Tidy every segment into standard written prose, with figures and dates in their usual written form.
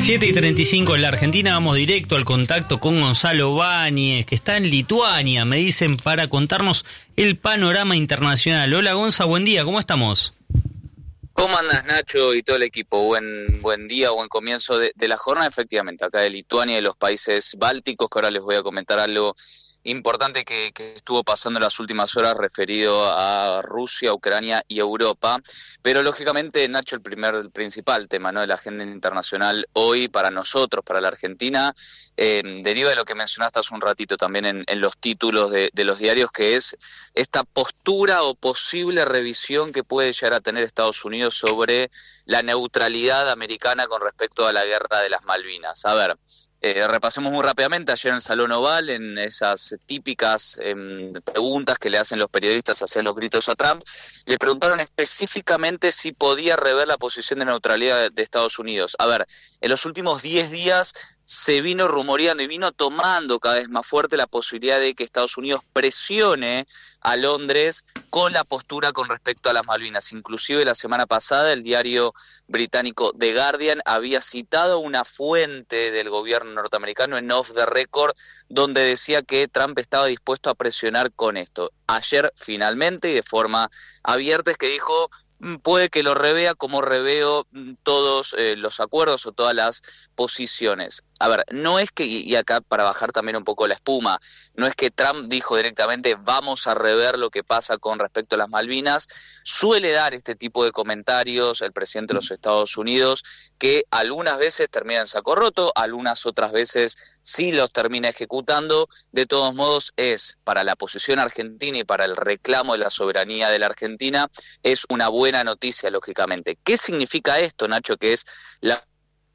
7:35 en la Argentina, vamos directo al contacto con Gonzalo Báñez, que está en Lituania, me dicen, para contarnos el panorama internacional. Hola Gonza, buen día, ¿cómo estamos? ¿Cómo andas, Nacho, y todo el equipo? Buen día, buen comienzo de la jornada, efectivamente, acá de Lituania y de los países bálticos, que ahora les voy a comentar algo importante que estuvo pasando en las últimas horas referido a Rusia, Ucrania y Europa. Pero lógicamente, Nacho, el principal tema, ¿no?, de la agenda internacional hoy para nosotros, para la Argentina, deriva de lo que mencionaste hace un ratito también en los títulos de los diarios, que es esta postura o posible revisión que puede llegar a tener Estados Unidos sobre la neutralidad americana con respecto a la guerra de las Malvinas. A ver, repasemos muy rápidamente. Ayer en el Salón Oval, en esas típicas preguntas que le hacen los periodistas hacia los gritos a Trump, le preguntaron específicamente si podía rever la posición de neutralidad de Estados Unidos. A ver, en los últimos 10 días se vino rumoreando y vino tomando cada vez más fuerte la posibilidad de que Estados Unidos presione a Londres con la postura con respecto a las Malvinas. Inclusive la semana pasada el diario británico The Guardian había citado una fuente del gobierno norteamericano en off the record donde decía que Trump estaba dispuesto a presionar con esto. Ayer finalmente y de forma abierta es que dijo: puede que lo revea como reveo todos los acuerdos o todas las posiciones. A ver, no es que, y acá para bajar también un poco la espuma, no es que Trump dijo directamente vamos a rever lo que pasa con respecto a las Malvinas. Suele dar este tipo de comentarios el presidente de los Estados Unidos, que algunas veces termina en saco roto, algunas otras veces sí los termina ejecutando. De todos modos, es para la posición argentina y para el reclamo de la soberanía de la Argentina, es una buena noticia, lógicamente. ¿Qué significa esto, Nacho? Que es la...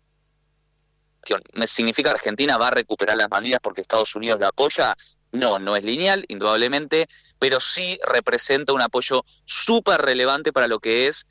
¿Significa que Argentina va a recuperar las Malvinas porque Estados Unidos la apoya? No, no es lineal, indudablemente, pero sí representa un apoyo súper relevante para lo que es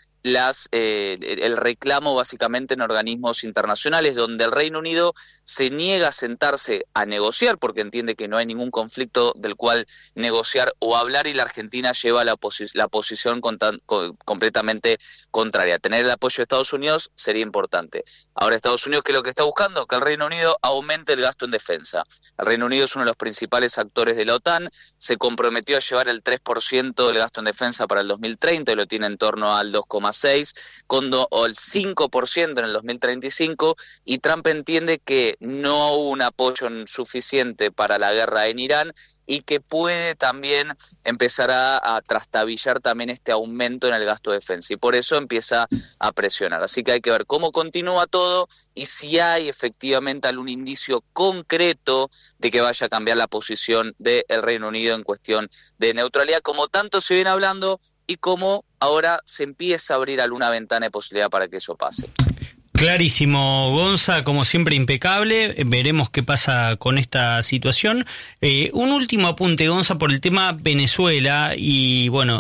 el reclamo básicamente en organismos internacionales, donde el Reino Unido se niega a sentarse a negociar porque entiende que no hay ningún conflicto del cual negociar o hablar, y la Argentina lleva la posición completamente contraria. Tener el apoyo de Estados Unidos sería importante. Ahora, Estados Unidos, ¿qué es lo que está buscando? Que el Reino Unido aumente el gasto en defensa. El Reino Unido es uno de los principales actores de la OTAN, se comprometió a llevar el 3% del gasto en defensa para el 2030 y lo tiene en torno al 2,6%, o el 5% en el 2035, y Trump entiende que no hubo un apoyo suficiente para la guerra en Irán y que puede también empezar a trastabillar también este aumento en el gasto de defensa, y por eso empieza a presionar. Así que hay que ver cómo continúa todo y si hay efectivamente algún indicio concreto de que vaya a cambiar la posición del Reino Unido en cuestión de neutralidad, como tanto se viene hablando, y cómo ahora se empieza a abrir alguna ventana de posibilidad para que eso pase. Clarísimo, Gonza, como siempre impecable. Veremos qué pasa con esta situación. Un último apunte, Gonza, por el tema Venezuela y bueno,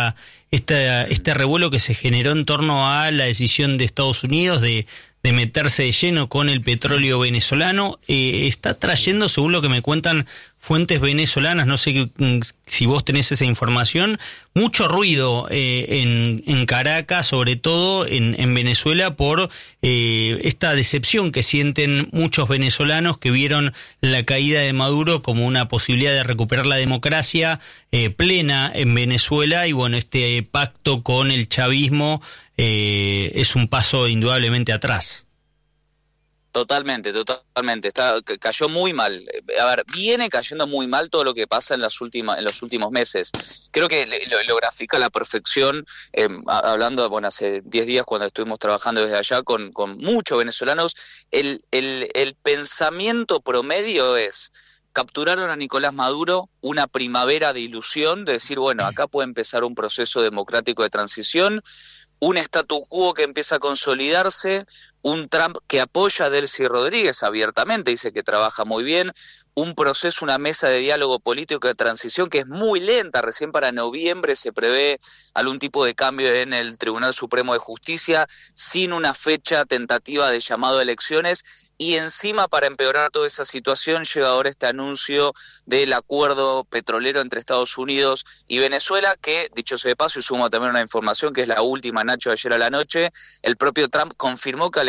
este revuelo que se generó en torno a la decisión de Estados Unidos de meterse de lleno con el petróleo venezolano. Está trayendo, según lo que me cuentan fuentes venezolanas, no sé si vos tenés esa información, mucho ruido en Caracas, sobre todo en Venezuela, por esta decepción que sienten muchos venezolanos que vieron la caída de Maduro como una posibilidad de recuperar la democracia plena en Venezuela, y bueno, este pacto con el chavismo es un paso indudablemente atrás. Totalmente. Cayó muy mal. A ver, viene cayendo muy mal todo lo que pasa en los últimos meses. Creo que lo grafica a la perfección, hablando, bueno, hace 10 días cuando estuvimos trabajando desde allá con muchos venezolanos, el pensamiento promedio es: capturaron a Nicolás Maduro, una primavera de ilusión, de decir, bueno, acá puede empezar un proceso democrático de transición, un statu quo que empieza a consolidarse, un Trump que apoya a Delcy Rodríguez abiertamente, dice que trabaja muy bien, un proceso, una mesa de diálogo político de transición que es muy lenta. Recién para noviembre se prevé algún tipo de cambio en el Tribunal Supremo de Justicia, sin una fecha tentativa de llamado a elecciones. Y encima, para empeorar toda esa situación, llega ahora este anuncio del acuerdo petrolero entre Estados Unidos y Venezuela, que, dicho sea de paso, y sumo también una información que es la última, Nacho, de ayer a la noche, el propio Trump confirmó que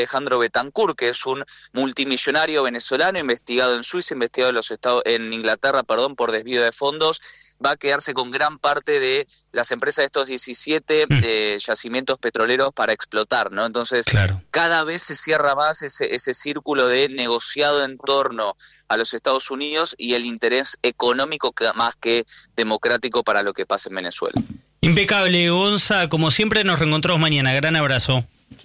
Alejandro Betancourt, que es un multimillonario venezolano investigado en Suiza, investigado en Inglaterra, por desvío de fondos. Va a quedarse con gran parte de las empresas de estos 17 yacimientos petroleros para explotar, ¿no? Entonces, cada vez se cierra más ese círculo de negociado en torno a los Estados Unidos y el interés económico más que democrático para lo que pasa en Venezuela. Impecable, Gonza. Como siempre, nos reencontramos mañana. Gran abrazo.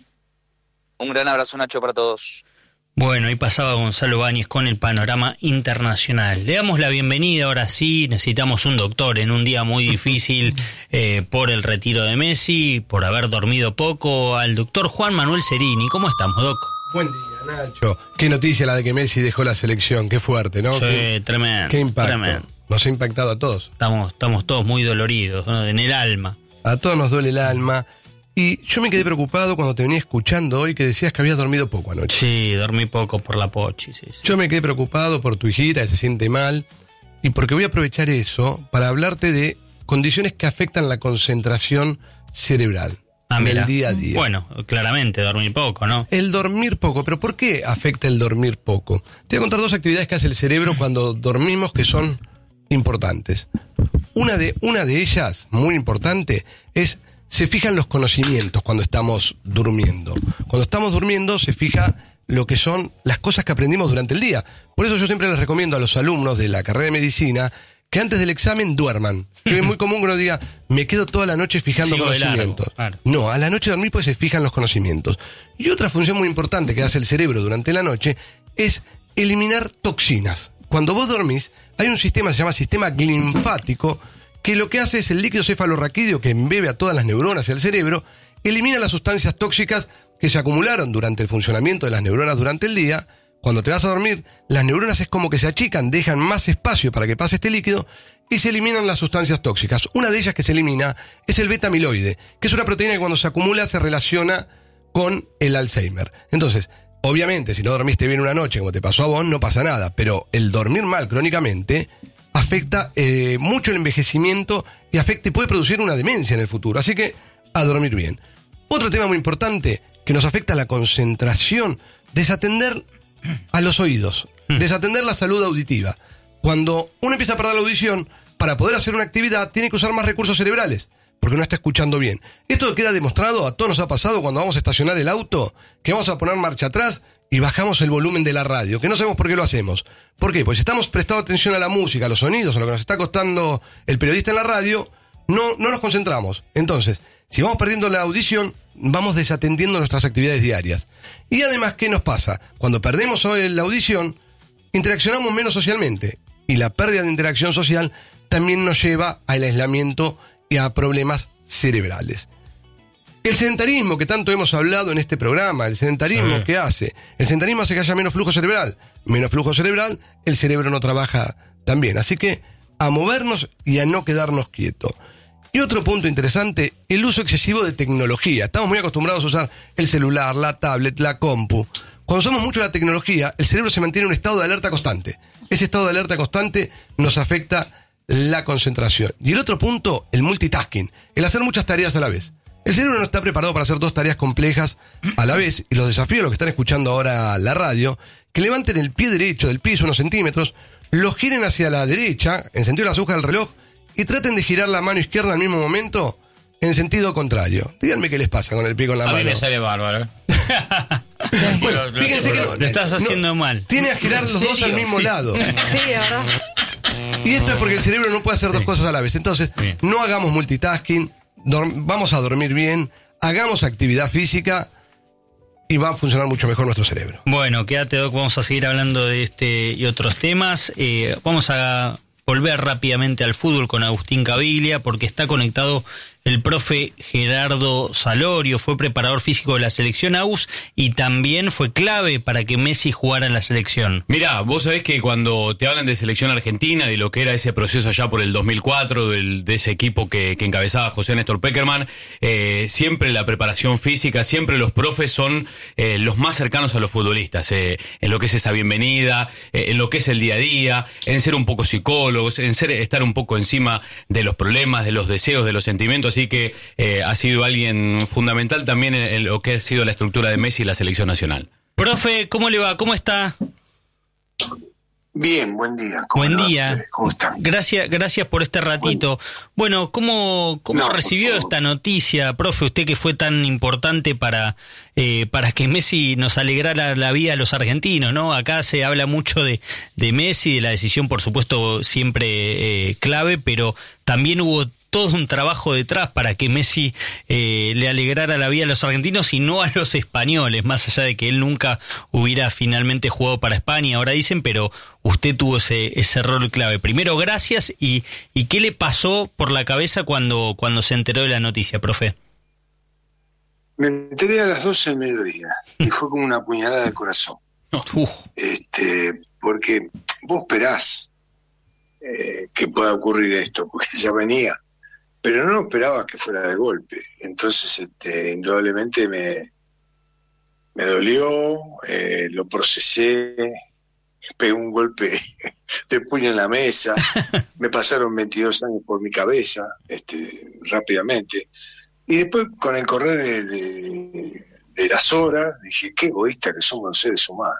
Un gran abrazo, Nacho, para todos. Bueno, ahí pasaba Gonzalo Báñez con el panorama internacional. Le damos la bienvenida, ahora sí, necesitamos un doctor en un día muy difícil por el retiro de Messi, por haber dormido poco, al doctor Juan Manuel Cerini. ¿Cómo estamos, Doc? Buen día, Nacho. Qué noticia la de que Messi dejó la selección, qué fuerte, ¿no? Sí, tremendo. Qué impacto. Tremendo. Nos ha impactado a todos. Estamos todos muy doloridos, ¿no? En el alma. A todos nos duele el alma. Y yo me quedé preocupado cuando te venía escuchando hoy que decías que habías dormido poco anoche. Sí, dormí poco por la pochi, sí. Yo me quedé preocupado por tu hijita que se siente mal y porque voy a aprovechar eso para hablarte de condiciones que afectan la concentración cerebral en el día a día. Bueno, claramente dormir poco, ¿no? El dormir poco, pero ¿por qué afecta el dormir poco? Te voy a contar 2 actividades que hace el cerebro cuando dormimos que son importantes. Una de ellas, muy importante, es se fijan los conocimientos cuando estamos durmiendo. Cuando estamos durmiendo se fija lo que son las cosas que aprendimos durante el día. Por eso yo siempre les recomiendo a los alumnos de la carrera de medicina que antes del examen duerman. Es muy común que uno diga, me quedo toda la noche fijando conocimientos. Claro. No, a la noche dormir pues se fijan los conocimientos. Y otra función muy importante que hace el cerebro durante la noche es eliminar toxinas. Cuando vos dormís, hay un sistema que se llama sistema linfático, que lo que hace es el líquido cefalorraquídeo que embebe a todas las neuronas y al cerebro, elimina las sustancias tóxicas que se acumularon durante el funcionamiento de las neuronas durante el día. Cuando te vas a dormir, las neuronas es como que se achican, dejan más espacio para que pase este líquido y se eliminan las sustancias tóxicas. Una de ellas que se elimina es el beta-amiloide, que es una proteína que cuando se acumula se relaciona con el Alzheimer. Entonces, obviamente, si no dormiste bien una noche, como te pasó a vos, no pasa nada, pero el dormir mal crónicamente afecta mucho el envejecimiento y puede producir una demencia en el futuro. Así que, a dormir bien. Otro tema muy importante que nos afecta la concentración, desatender a los oídos, desatender la salud auditiva. Cuando uno empieza a perder la audición, para poder hacer una actividad, tiene que usar más recursos cerebrales, porque no está escuchando bien. Esto queda demostrado, a todos nos ha pasado cuando vamos a estacionar el auto, que vamos a poner marcha atrás y bajamos el volumen de la radio, que no sabemos por qué lo hacemos. ¿Por qué? Pues si estamos prestando atención a la música, a los sonidos, a lo que nos está costando el periodista en la radio, no nos concentramos. Entonces, si vamos perdiendo la audición, vamos desatendiendo nuestras actividades diarias. Y además, ¿qué nos pasa? Cuando perdemos la audición, interaccionamos menos socialmente. Y la pérdida de interacción social también nos lleva al aislamiento y a problemas cerebrales. El sedentarismo que tanto hemos hablado en este programa, el sedentarismo, ¿qué hace? El sedentarismo hace que haya menos flujo cerebral. Menos flujo cerebral, el cerebro no trabaja tan bien. Así que a movernos y a no quedarnos quietos. Y otro punto interesante, el uso excesivo de tecnología. Estamos muy acostumbrados a usar el celular, la tablet, la compu. Cuando usamos mucho la tecnología, el cerebro se mantiene en un estado de alerta constante. Ese estado de alerta constante nos afecta la concentración. Y el otro punto, el multitasking, el hacer muchas tareas a la vez. El cerebro no está preparado para hacer 2 tareas complejas a la vez, y los desafíos a los que están escuchando ahora la radio, que levanten el pie derecho del piso unos centímetros, los giren hacia la derecha, en sentido de las agujas del reloj, y traten de girar la mano izquierda al mismo momento, en sentido contrario. Díganme qué les pasa con el pie con la mano. A mí me sale bárbaro. Bueno, fíjense que lo estás haciendo mal. Tiene a girar los dos al mismo lado. Sí, ¿verdad? Y esto es porque el cerebro no puede hacer 2 cosas a la vez. Entonces, no hagamos multitasking, vamos a dormir bien, hagamos actividad física y va a funcionar mucho mejor nuestro cerebro. Bueno, quédate, Doc, vamos a seguir hablando de este y otros temas. Vamos a volver rápidamente al fútbol con Agustín Caviglia, porque está conectado el profe Gerardo Salorio, fue preparador físico de la selección AUS y también fue clave para que Messi jugara en la selección. Mirá, vos sabés que cuando te hablan de selección argentina, de lo que era ese proceso allá por el 2004, de ese equipo que encabezaba José Néstor Peckerman, siempre la preparación física, siempre los profes son los más cercanos a los futbolistas, en lo que es esa bienvenida, en lo que es el día a día, en ser un poco psicólogos, en estar un poco encima de los problemas, de los deseos, de los sentimientos. así que ha sido alguien fundamental también en lo que ha sido la estructura de Messi y la selección nacional. Profe, ¿cómo le va? ¿Cómo está? Bien, buen día. Buen día. ¿Cómo están? Gracias por este ratito. Bueno, ¿cómo recibió esta noticia, profe? Usted que fue tan importante para que Messi nos alegrara la vida a los argentinos, ¿no? Acá se habla mucho de Messi, de la decisión, por supuesto, siempre clave, pero también hubo todo un trabajo detrás para que Messi le alegrara la vida a los argentinos y no a los españoles, más allá de que él nunca hubiera finalmente jugado para España, ahora dicen, pero usted tuvo ese rol clave. Primero, gracias, y ¿qué le pasó por la cabeza cuando se enteró de la noticia, profe? Me enteré a las 12 del mediodía y fue como una puñalada de corazón. Porque vos esperás que pueda ocurrir esto, porque ya venía. Pero no esperaba que fuera de golpe. Entonces, indudablemente me dolió, lo procesé, pegué un golpe de puño en la mesa, me pasaron 22 años por mi cabeza, rápidamente. Y después, con el correr de las horas, dije, qué egoísta que somos los seres humanos.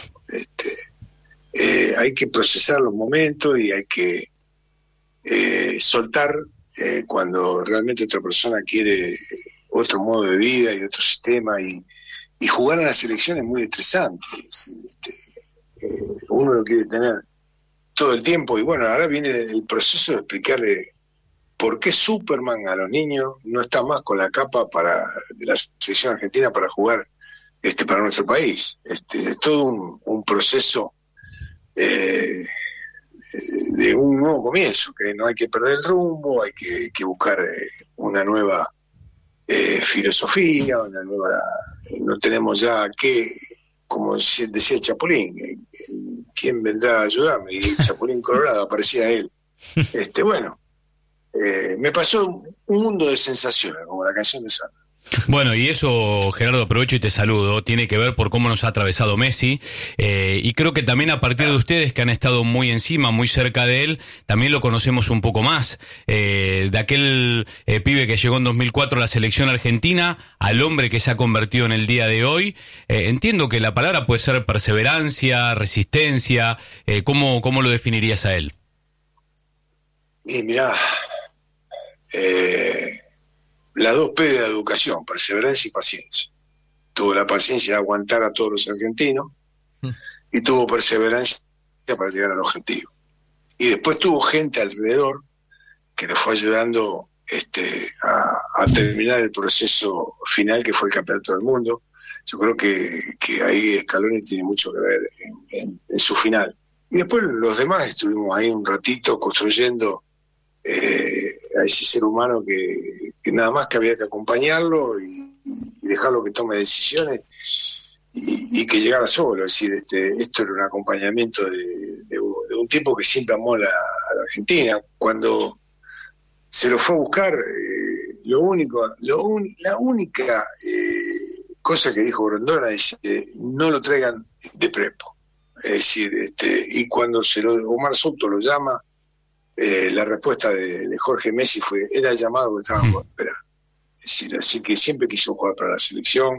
Hay que procesar los momentos y hay que soltar cuando realmente otra persona quiere otro modo de vida y otro sistema, y jugar a la selección es muy estresante. Uno lo quiere tener todo el tiempo, y bueno, ahora viene el proceso de explicarle por qué Superman a los niños no está más con la capa de la selección argentina para jugar para nuestro país. Es todo un proceso de un nuevo comienzo, que no hay que perder el rumbo, hay que buscar una nueva filosofía, una nueva, no tenemos ya como decía el Chapulín, ¿quién vendrá a ayudarme? Y el Chapulín Colorado, aparecía él. Me pasó un mundo de sensaciones, como la canción de Sandra. Bueno, y eso, Gerardo, aprovecho y te saludo, tiene que ver por cómo nos ha atravesado Messi, y creo que también a partir de ustedes que han estado muy encima, muy cerca de él, también lo conocemos un poco más, de aquel pibe que llegó en 2004 a la selección argentina, al hombre que se ha convertido en el día de hoy. Entiendo que la palabra puede ser perseverancia, resistencia, ¿cómo lo definirías a él? Y mirá, las 2 P de la educación, perseverancia y paciencia. Tuvo la paciencia de aguantar a todos los argentinos y tuvo perseverancia para llegar al objetivo. Y después tuvo gente alrededor que le fue ayudando a terminar el proceso final, que fue el Campeonato del Mundo. Yo creo que ahí Scaloni tiene mucho que ver en su final. Y después los demás estuvimos ahí un ratito construyendo a ese ser humano que nada más que había que acompañarlo y dejarlo que tome decisiones y que llegara solo. Es decir, esto era un acompañamiento de un tipo que siempre amó a la Argentina. Cuando se lo fue a buscar, la única cosa que dijo Grondona es no lo traigan de prepo. Es decir, y cuando Omar Soto lo llama, la respuesta de Jorge Messi era el llamado que estábamos esperando. Es decir, así que siempre quiso jugar para la selección,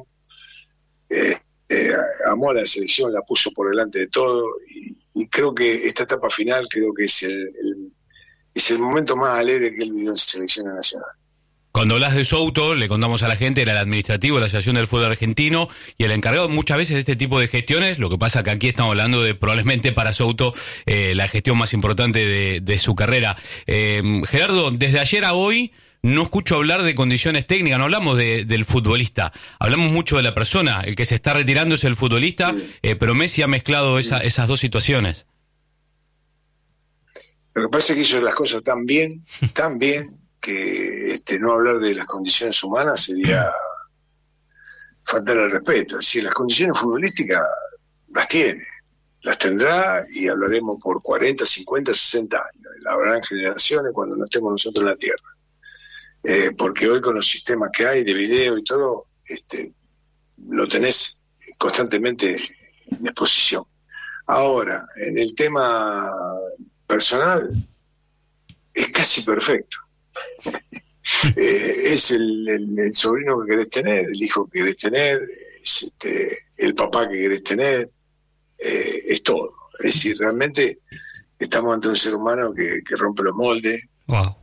amó a la selección, la puso por delante de todo, y creo que esta etapa final es el momento más alegre que él vivió en selección nacional. Cuando hablas de Souto, le contamos a la gente, era el administrativo de la Asociación del Fútbol Argentino y el encargado muchas veces de este tipo de gestiones. Lo que pasa que aquí estamos hablando de probablemente para Souto la gestión más importante de su carrera. Gerardo, desde ayer a hoy no escucho hablar de condiciones técnicas, no hablamos del futbolista, hablamos mucho de la persona. El que se está retirando es el futbolista, sí. Pero Messi ha mezclado esas dos situaciones. Lo que pasa es que hizo las cosas tan bien, que no hablar de las condiciones humanas sería faltar al respeto. Es decir, las condiciones futbolísticas las tiene, las tendrá, y hablaremos por 40, 50, 60 años. Habrán generaciones cuando no estemos nosotros en la tierra. Porque hoy con los sistemas que hay de video y todo, lo tenés constantemente en exposición. Ahora, en el tema personal, es casi perfecto. Es el sobrino que querés tener, el hijo que querés tener, es el papá que querés tener, es todo. Es decir, realmente estamos ante un ser humano que rompe los moldes. Wow.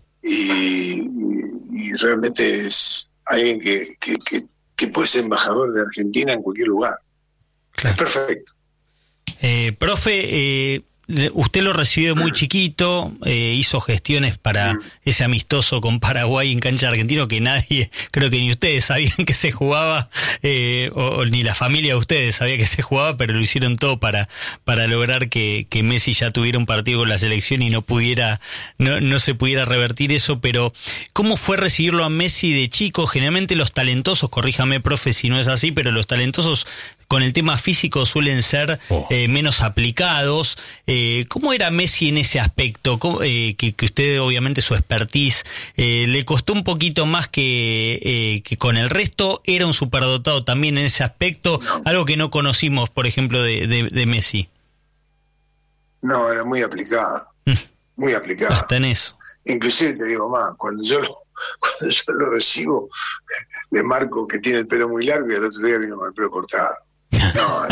Y realmente es alguien que puede ser embajador de Argentina en cualquier lugar. Claro. Es perfecto. Profe, usted lo recibió muy chiquito, hizo gestiones para ese amistoso con Paraguay en cancha argentino que nadie, creo que ni ustedes sabían que se jugaba, o ni la familia de ustedes sabía que se jugaba, pero lo hicieron todo para lograr que Messi ya tuviera un partido con la selección y no se pudiera revertir eso. Pero ¿cómo fue recibirlo a Messi de chico? Generalmente los talentosos, corríjame profe si no es así, pero los talentosos con el tema físico suelen ser menos aplicados. ¿Cómo era Messi en ese aspecto? Que usted, obviamente, su expertise, le costó un poquito más que con el resto. ¿Era un superdotado también en ese aspecto? No. Algo que no conocimos, por ejemplo, de Messi. No, era muy aplicado. Muy aplicado. Hasta en eso. Inclusive te digo más, cuando yo lo recibo, le marco que tiene el pelo muy largo y al otro día vino con el pelo cortado. No.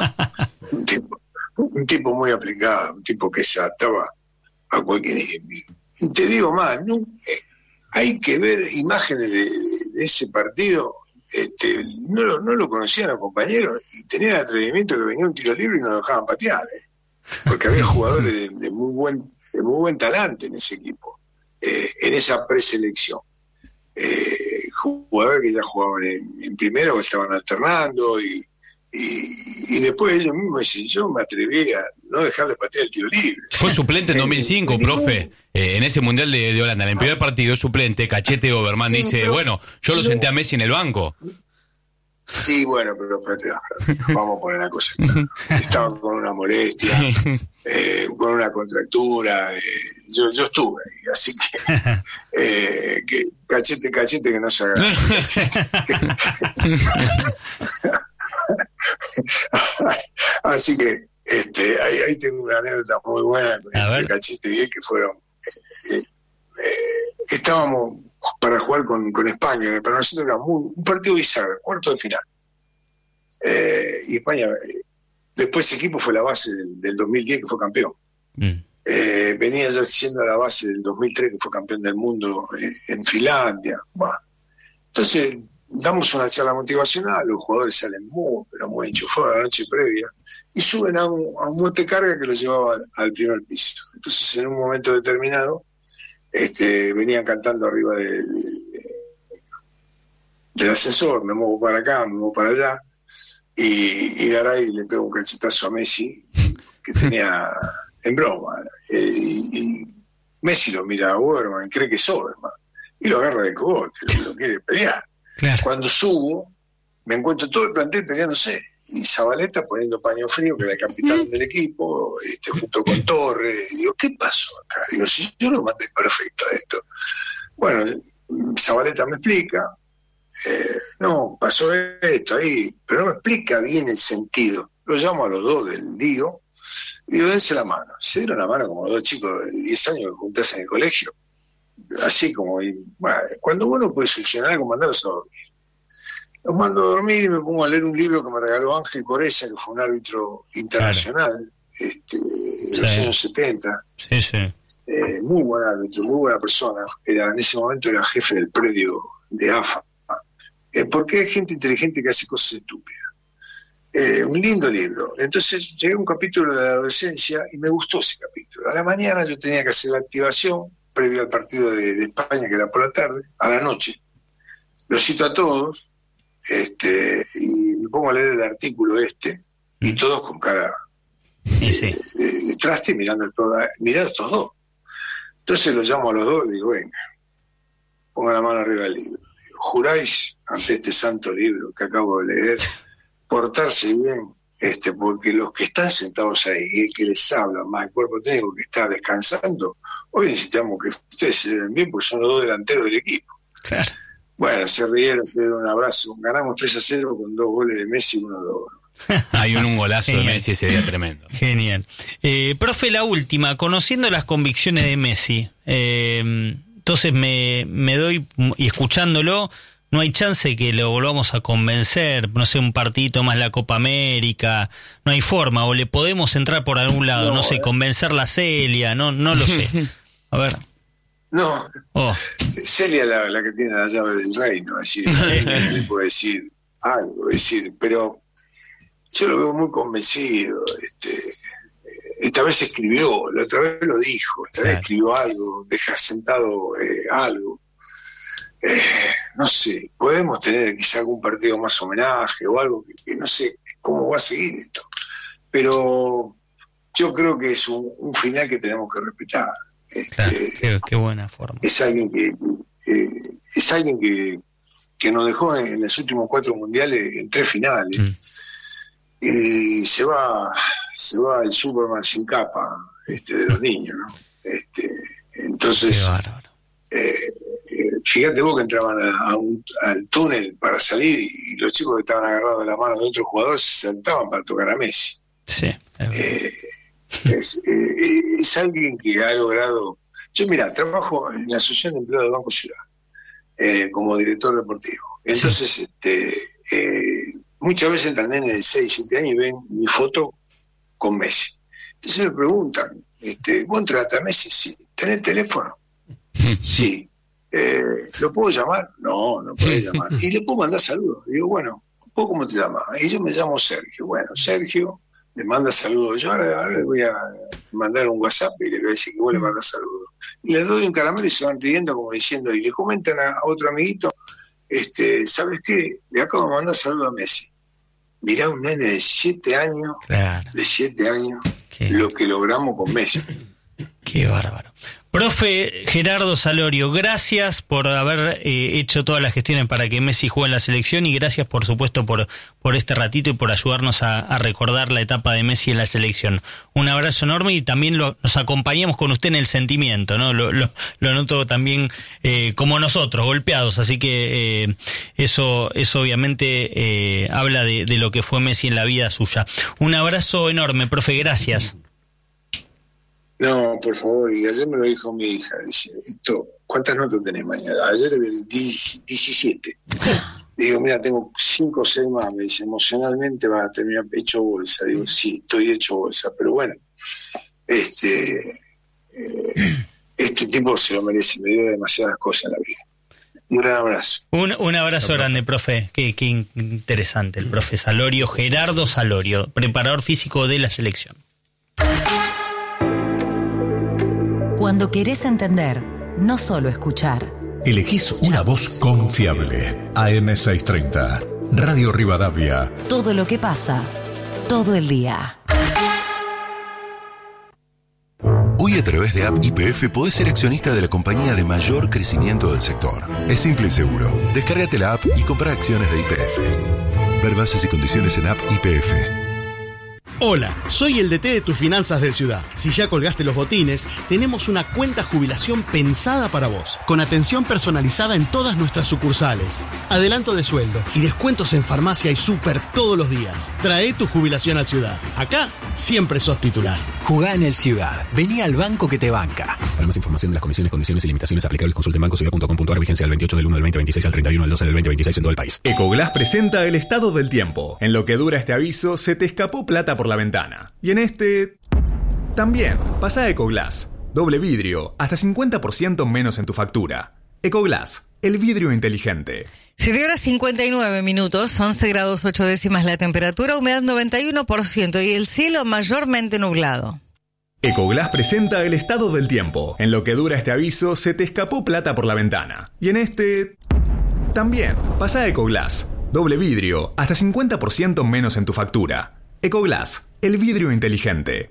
Un tipo muy aplicado, un tipo que se adaptaba a cualquier... Y te digo más, hay que ver imágenes de ese partido. No lo conocían los compañeros y tenían el atrevimiento que venía un tiro libre y no lo dejaban patear, porque había jugadores de muy buen talante en ese equipo, en esa preselección. Jugadores que ya jugaban en primera o estaban alternando y después ellos mismos dicen, yo me atreví a no dejar de patear el tiro libre. Fue suplente en 2005, profe, en ese Mundial de Holanda. En el primer partido suplente, Cachete Oberman dice, pero, bueno, yo lo senté a Messi en el banco. Sí, bueno, pero vamos a poner una cosa clara. Estaba con una molestia, con una contractura, yo estuve ahí, así que cachete que no se haga. Así que ahí tengo una anécdota muy buena con Cachete y él, que fueron estábamos para jugar con España, para nosotros era un partido bizarro, cuarto de final, y España después ese equipo fue la base del 2010 que fue campeón. Venía ya siendo la base del 2003 que fue campeón del mundo en Finlandia. Bueno, entonces damos una charla motivacional, los jugadores salen muy enchufados la noche previa y suben a un montecarga que los llevaba al primer piso. Entonces en un momento determinado venían cantando arriba del ascensor, me muevo para acá, me muevo para allá, y Garay le pega un cachetazo a Messi que tenía en broma, y Messi lo mira a Oberman y cree que es Oberman y lo agarra de cogote, lo quiere pelear. Claro. Cuando subo me encuentro todo el plantel peleándose y Zabaleta poniendo paño frío, que era el capitán del equipo, junto con Torres. Digo, ¿qué pasó acá? Digo, si yo lo mandé perfecto a esto. Bueno, Zabaleta me explica, no, pasó esto ahí, pero no me explica bien el sentido. Lo llamo a los dos del lío y digo, dense la mano. Se dieron la mano como dos chicos de 10 años que juntás en el colegio. Así como, bueno, cuando uno puede solucionar algo, mandarlos a dormir. Los mando a dormir y me pongo a leer un libro que me regaló Ángel Coreza, que fue un árbitro internacional, de los años 70. Sí, sí. Muy buen árbitro, muy buena persona. En ese momento era jefe del predio de AFA. Porque hay gente inteligente que hace cosas estúpidas. Un lindo libro. Entonces llegué a un capítulo de la adolescencia y me gustó ese capítulo. A la mañana yo tenía que hacer la activación previo al partido de España, que era por la tarde, a la noche. Los cito a todos, y me pongo a leer el artículo y todos con cara de traste mirando estos dos. Entonces los llamo a los dos y digo, venga, pongan la mano arriba del libro. Digo, ¿juráis ante este santo libro que acabo de leer portarse bien? Porque los que están sentados ahí, que les hablan más el cuerpo técnico que está descansando, hoy necesitamos que ustedes se den bien porque son los dos delanteros del equipo. Claro. Bueno, se rieron, se dieron un abrazo. Ganamos 3-0 con 2 goles de Messi y 1 de Oro. Hay un golazo de Messi ese día tremendo. Genial. Profe, la última, conociendo las convicciones de Messi, Entonces me doy, y escuchándolo, no hay chance que lo volvamos a convencer, no sé, un partidito más la Copa América, no hay forma, o le podemos entrar por algún lado, no sé, convencer la Celia, no lo sé. A ver. No, Celia es la que tiene la llave del reino, es decir, le puede decir algo, es decir, pero yo lo veo muy convencido. Esta vez escribió, la otra vez lo dijo, esta vez escribió algo, deja sentado algo. No sé, podemos tener quizá algún partido más homenaje o algo que no sé cómo va a seguir esto, pero yo creo que es un final que tenemos que respetar. Qué buena forma. Es alguien que nos dejó en los últimos 4 mundiales en 3 finales. Y se va el Superman sin capa de los niños, ¿no? Entonces, fíjate vos que entraban al túnel para salir y los chicos que estaban agarrados de la mano de otros jugadores se saltaban para tocar a Messi. Sí. Es alguien que ha logrado. Yo, mira, trabajo en la Asociación de Empleados de Banco Ciudad como director deportivo. Entonces, muchas veces entran nenes de 6, 7 años y ven mi foto con Messi. Entonces me preguntan, ¿vos entraste a Messi? Sí. ¿Tenés teléfono? Sí. ¿Lo puedo llamar? No puedo llamar. ¿Y le puedo mandar saludos? Digo, bueno, ¿vos cómo te llamas? Y yo me llamo Sergio. Bueno, Sergio le manda saludos. Yo ahora le voy a mandar un WhatsApp y le voy a decir que vos le mandas saludos. Y le doy un caramelo y se van riendo como diciendo, y le comentan a otro amiguito, ¿sabes qué? Le acabo de mandar saludos a Messi. Mirá un nene de 7 años, lo que logramos con Messi. Qué bárbaro. Profe Gerardo Salorio, gracias por haber hecho todas las gestiones para que Messi juegue en la selección y gracias, por supuesto, por este ratito y por ayudarnos a recordar la etapa de Messi en la selección. Un abrazo enorme y también nos acompañamos con usted en el sentimiento, ¿no? Lo noto también como nosotros, golpeados, así que eso obviamente habla de lo que fue Messi en la vida suya. Un abrazo enorme, profe, gracias. No, por favor, y ayer me lo dijo mi hija, dice, ¿cuántas notas tenés mañana? Ayer era 17. Digo, mira, tengo 5 o 6 más, me dice, emocionalmente vas a terminar hecho bolsa. Digo, sí, estoy hecho bolsa, pero bueno, este tipo se lo merece, me dio demasiadas cosas en la vida. Un gran abrazo. Un abrazo grande, profe. Qué interesante el profe Salorio, Gerardo Salorio, preparador físico de la selección. Cuando querés entender, no solo escuchar. Elegís una voz confiable. AM630, Radio Rivadavia. Todo lo que pasa, todo el día. Hoy a través de App YPF podés ser accionista de la compañía de mayor crecimiento del sector. Es simple y seguro. Descárgate la app y compra acciones de YPF. Ver bases y condiciones en App YPF. Hola, soy el DT de tus finanzas del Ciudad. Si ya colgaste los botines, tenemos una cuenta jubilación pensada para vos, con atención personalizada en todas nuestras sucursales, adelanto de sueldo y descuentos en farmacia y súper todos los días. Trae tu jubilación al Ciudad. Acá siempre sos titular. Jugá en el Ciudad. Vení al banco que te banca. Para más información de las comisiones, condiciones y limitaciones aplicables, consulte en bancociudad.com.ar. Vigencia del 28 del 1 del 2026 al 31 del 12 del 2026 en todo el país. Ecoglass presenta el estado del tiempo. En lo que dura este aviso, se te escapó plata por la ventana. Y en este... también. Pasa a Ecoglass. Doble vidrio. Hasta 50% menos en tu factura. Ecoglass. El vidrio inteligente. 7:59, 11 grados 8 décimas la temperatura, humedad 91% y el cielo mayormente nublado. Ecoglass presenta el estado del tiempo. En lo que dura este aviso, se te escapó plata por la ventana. Y en este... también. Pasa a Ecoglass. Doble vidrio. Hasta 50% menos en tu factura. Ecoglass, el vidrio inteligente.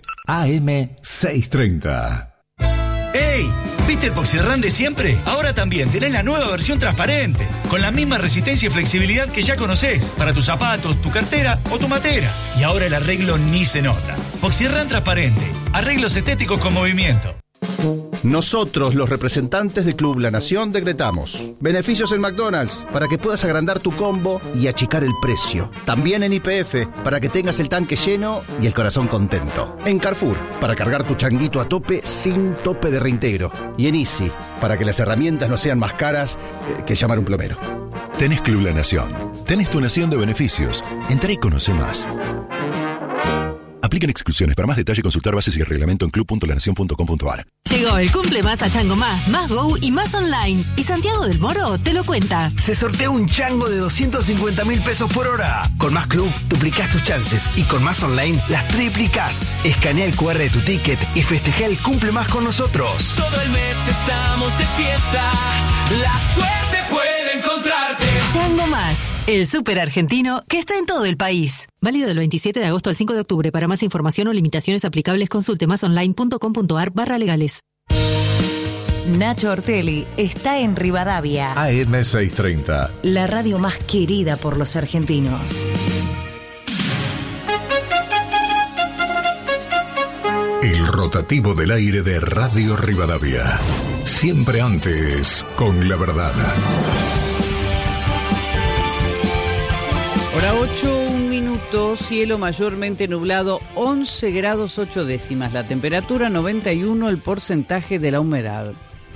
AM630. ¡Ey! ¿Viste el Poxirrán de siempre? Ahora también tenés la nueva versión transparente, con la misma resistencia y flexibilidad que ya conocés, para tus zapatos, tu cartera o tu matera. Y ahora el arreglo ni se nota. Poxirrán transparente, arreglos estéticos con movimiento. Nosotros, los representantes de Club La Nación, decretamos beneficios en McDonald's para que puedas agrandar tu combo y achicar el precio. También en YPF para que tengas el tanque lleno y el corazón contento. En Carrefour para cargar tu changuito a tope sin tope de reintegro. Y en Easy para que las herramientas no sean más caras que llamar a un plomero. Tenés Club La Nación. Tenés tu nación de beneficios. Entrá y conoce más. Aplican exclusiones. Para más detalle, consultar bases y el reglamento en club.lanacion.com.ar. Llegó el cumple más a Chango Más Go y más online. Y Santiago del Moro te lo cuenta. Se sortea un chango de 250.000 pesos por hora. Con Más Club duplicás tus chances y con Más Online las triplicás. Escanea el QR de tu ticket y festeja el cumple más con nosotros. Todo el mes estamos de fiesta. La suerte puede encontrarte. Chango Más, el súper argentino que está en todo el país. Válido del 27 de agosto al 5 de octubre. Para más información o limitaciones aplicables, consulte masonline.com.ar/legales. Nacho Ortelli está en Rivadavia. AM630. La radio más querida por los argentinos. El rotativo del aire de Radio Rivadavia. Siempre antes, con la verdad. Hora 8, 1 minuto, cielo mayormente nublado, 11 grados 8 décimas, la temperatura 91, el porcentaje de la humedad.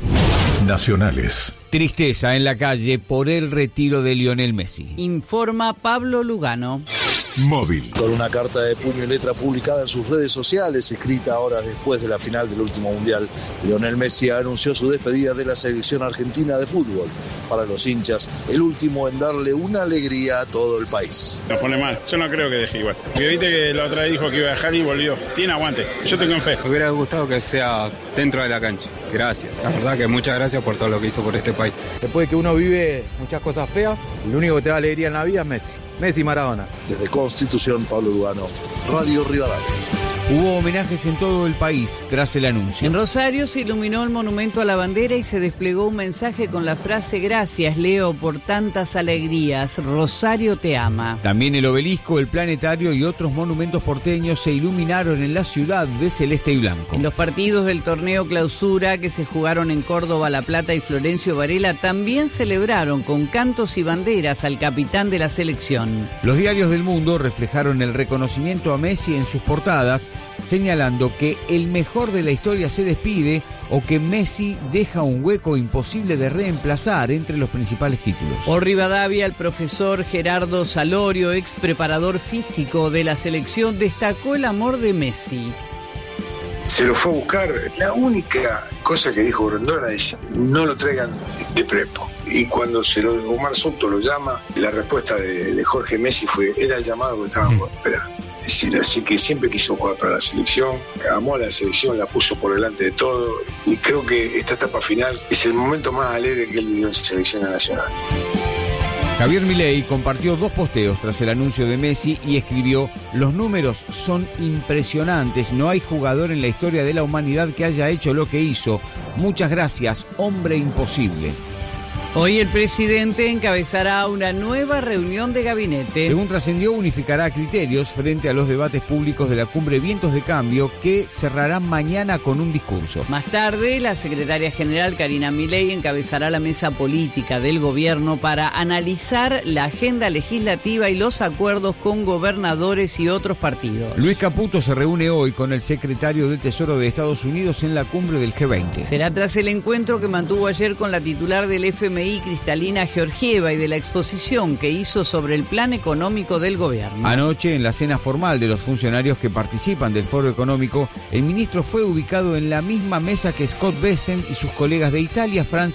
Nacionales. Tristeza en la calle por el retiro de Lionel Messi. Informa Pablo Lugano. Móvil. Con una carta de puño y letra publicada en sus redes sociales, escrita horas después de la final del último mundial, Lionel Messi anunció su despedida de la selección argentina de fútbol. Para los hinchas, el último en darle una alegría a todo el país. Nos pone mal, yo no creo que deje igual. Porque viste que la otra vez dijo que iba a dejar y volvió. Tiene aguante, yo tengo en fe. Me hubiera gustado que sea dentro de la cancha. Gracias. La verdad que muchas gracias por todo lo que hizo por este país. Después de que uno vive muchas cosas feas, lo único que te da alegría en la vida es Messi. Messi y Maradona. Desde Constitución, Pablo Lugano, Radio Rivadavia. Hubo homenajes en todo el país tras el anuncio. En Rosario se iluminó el monumento a la bandera y se desplegó un mensaje con la frase: gracias, Leo, por tantas alegrías. Rosario te ama. También el obelisco, el planetario y otros monumentos porteños se iluminaron en la ciudad de celeste y blanco. En los partidos del torneo Clausura que se jugaron en Córdoba, La Plata y Florencio Varela también celebraron con cantos y banderas al capitán de la selección. Los diarios del mundo reflejaron el reconocimiento a Messi en sus portadas, señalando que el mejor de la historia se despide o que Messi deja un hueco imposible de reemplazar entre los principales títulos. Por Rivadavia, el profesor Gerardo Salorio, ex preparador físico de la selección, destacó el amor de Messi. Se lo fue a buscar. La única cosa que dijo Grondona es: no lo traigan de prepo. Y cuando Omar Soto lo llama, la respuesta de Jorge Messi era el llamado que estábamos esperando. Es decir, así que siempre quiso jugar para la selección, amó a la selección, la puso por delante de todo, y creo que esta etapa final es el momento más alegre que él vivió en selección nacional. Javier Milei compartió 2 posteos tras el anuncio de Messi y escribió: los números son impresionantes, no hay jugador en la historia de la humanidad que haya hecho lo que hizo. Muchas gracias, hombre imposible. Hoy el presidente encabezará una nueva reunión de gabinete. Según trascendió, unificará criterios frente a los debates públicos de la cumbre Vientos de Cambio, que cerrarán mañana con un discurso. Más tarde, la secretaria general Karina Milei encabezará la mesa política del gobierno para analizar la agenda legislativa y los acuerdos con gobernadores y otros partidos. Luis Caputo se reúne hoy con el secretario del Tesoro de Estados Unidos en la cumbre del G20. Será tras el encuentro que mantuvo ayer con la titular del FMI, Cristalina Georgieva, y de la exposición que hizo sobre el plan económico del gobierno. Anoche, en la cena formal de los funcionarios que participan del foro económico, el ministro fue ubicado en la misma mesa que Scott Bessent y sus colegas de Italia, Francia